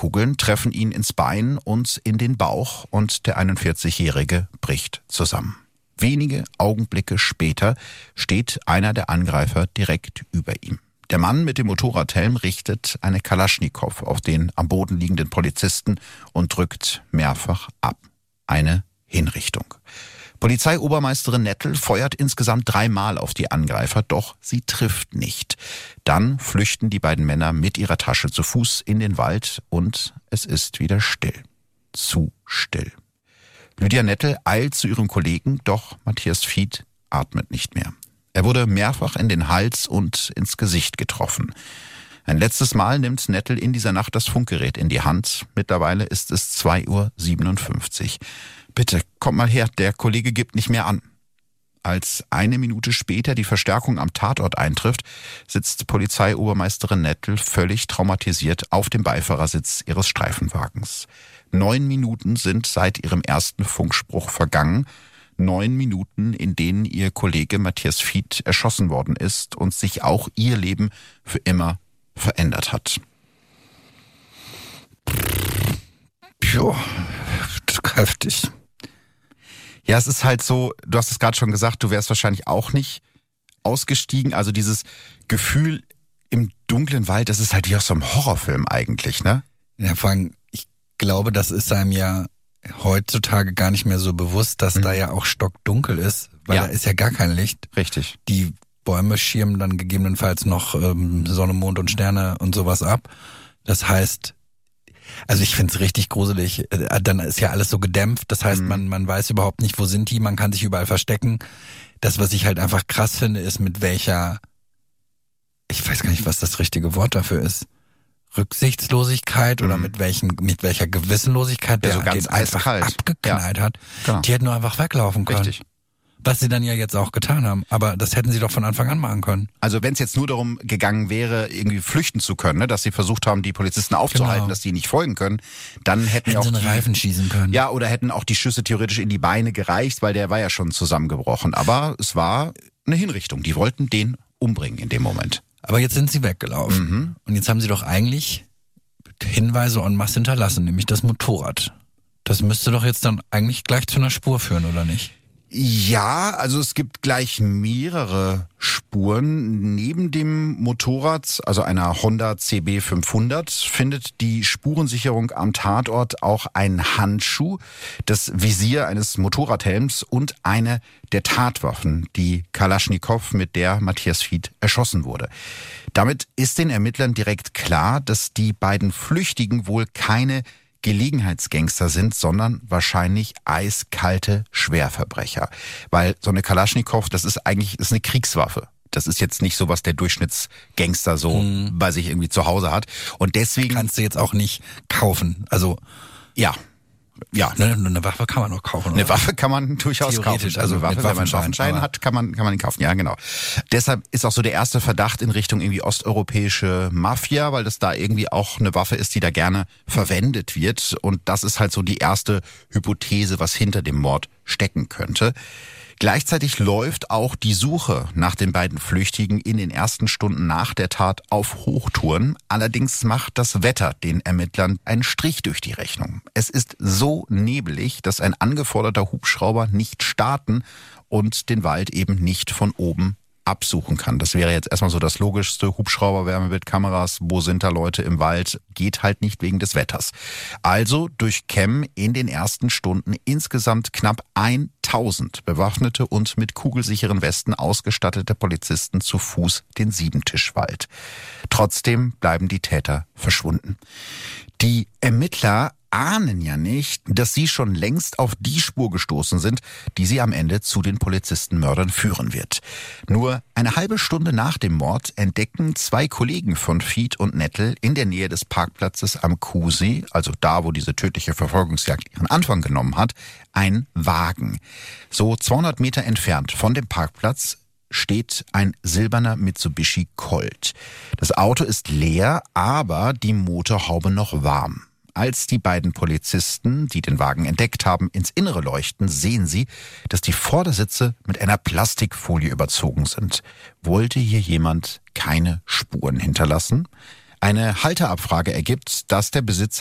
Kugeln treffen ihn ins Bein und in den Bauch und der 41-Jährige bricht zusammen. Wenige Augenblicke später steht einer der Angreifer direkt über ihm. Der Mann mit dem Motorradhelm richtet eine Kalaschnikow auf den am Boden liegenden Polizisten und drückt mehrfach ab. Eine Hinrichtung. Polizeiobermeisterin Nettel feuert insgesamt 3 Mal auf die Angreifer, doch sie trifft nicht. Dann flüchten die beiden Männer mit ihrer Tasche zu Fuß in den Wald und es ist wieder still. Zu still. Lydia Nettel eilt zu ihrem Kollegen, doch Matthias Fied atmet nicht mehr. Er wurde mehrfach in den Hals und ins Gesicht getroffen. Ein letztes Mal nimmt Nettel in dieser Nacht das Funkgerät in die Hand. Mittlerweile ist es 2:57 Uhr. »Bitte, komm mal her, der Kollege gibt nicht mehr an.« Als 1 Minute später die Verstärkung am Tatort eintrifft, sitzt Polizeiobermeisterin Nettel völlig traumatisiert auf dem Beifahrersitz ihres Streifenwagens. 9 Minuten sind seit ihrem ersten Funkspruch vergangen. 9 Minuten, in denen ihr Kollege Matthias Fied erschossen worden ist und sich auch ihr Leben für immer verändert hat. Puh, kräftig. Ja, es ist halt so, du hast es gerade schon gesagt, du wärst wahrscheinlich auch nicht ausgestiegen. Also dieses Gefühl im dunklen Wald, das ist halt wie aus so einem Horrorfilm eigentlich, ne? Ja, vor allem, ich glaube, das ist einem ja heutzutage gar nicht mehr so bewusst, dass da ja auch stockdunkel ist, weil da ist ja gar kein Licht. Richtig. Die Bäume schirmen dann gegebenenfalls noch Sonne, Mond und Sterne und sowas ab. Das heißt, also ich find's richtig gruselig. Dann ist ja alles so gedämpft. Das heißt, man weiß überhaupt nicht, wo sind die. Man kann sich überall verstecken. Das, was ich halt einfach krass finde, ist mit welcher, ich weiß gar nicht, was das richtige Wort dafür ist, Rücksichtslosigkeit oder mit welcher Gewissenlosigkeit der so ganz den einfach abgeknallt hat. Genau. Die hätten nur einfach weglaufen können. Richtig. Was sie dann ja jetzt auch getan haben. Aber das hätten sie doch von Anfang an machen können. Also wenn es jetzt nur darum gegangen wäre, irgendwie flüchten zu können, ne, dass sie versucht haben, die Polizisten aufzuhalten, dass die nicht folgen können, dann hätten auch sie einen Reifen schießen können. Ja, oder hätten auch die Schüsse theoretisch in die Beine gereicht, weil der war ja schon zusammengebrochen. Aber es war eine Hinrichtung. Die wollten den umbringen in dem Moment. Aber jetzt sind sie weggelaufen. Und jetzt haben sie doch eigentlich Hinweise en masse hinterlassen, nämlich das Motorrad. Das müsste doch jetzt dann eigentlich gleich zu einer Spur führen, oder nicht? Ja, also es gibt gleich mehrere Spuren. Neben dem Motorrad, also einer Honda CB 500, findet die Spurensicherung am Tatort auch einen Handschuh, das Visier eines Motorradhelms und eine der Tatwaffen, die Kalaschnikow, mit der Matthias Fied erschossen wurde. Damit ist den Ermittlern direkt klar, dass die beiden Flüchtigen wohl keine Gelegenheitsgangster sind, sondern wahrscheinlich eiskalte Schwerverbrecher. Weil so eine Kalaschnikow, das ist eine Kriegswaffe. Das ist jetzt nicht so, was der Durchschnittsgangster so bei sich irgendwie zu Hause hat. Und deswegen kannst du jetzt auch nicht kaufen. Also ja. Eine Waffe kann man noch kaufen. Oder? Eine Waffe kann man durchaus kaufen. Also eine Waffe, wenn man einen Waffenschein hat, kann man ihn kaufen. Ja, genau. Deshalb ist auch so der erste Verdacht in Richtung irgendwie osteuropäische Mafia, weil das da irgendwie auch eine Waffe ist, die da gerne verwendet wird. Und das ist halt so die erste Hypothese, was hinter dem Mord stecken könnte. Gleichzeitig läuft auch die Suche nach den beiden Flüchtigen in den ersten Stunden nach der Tat auf Hochtouren. Allerdings macht das Wetter den Ermittlern einen Strich durch die Rechnung. Es ist so nebelig, dass ein angeforderter Hubschrauber nicht starten und den Wald eben nicht von oben absuchen kann. Das wäre jetzt erstmal so das Logischste. Hubschrauber, Wärmebild, Kameras, wo sind da Leute im Wald? Geht halt nicht wegen des Wetters. Also durchkämmen in den ersten Stunden insgesamt knapp 1000 bewaffnete und mit kugelsicheren Westen ausgestattete Polizisten zu Fuß den Siebentischwald. Trotzdem bleiben die Täter verschwunden. Die Ermittler ahnen ja nicht, dass sie schon längst auf die Spur gestoßen sind, die sie am Ende zu den Polizistenmördern führen wird. Nur eine halbe Stunde nach dem Mord entdecken 2 Kollegen von Fied und Nettel in der Nähe des Parkplatzes am Kuhsee, also da, wo diese tödliche Verfolgungsjagd ihren Anfang genommen hat, einen Wagen. So 200 Meter entfernt von dem Parkplatz steht ein silberner Mitsubishi Colt. Das Auto ist leer, aber die Motorhaube noch warm. Als die beiden Polizisten, die den Wagen entdeckt haben, ins Innere leuchten, sehen sie, dass die Vordersitze mit einer Plastikfolie überzogen sind. Wollte hier jemand keine Spuren hinterlassen? Eine Halterabfrage ergibt, dass der Besitzer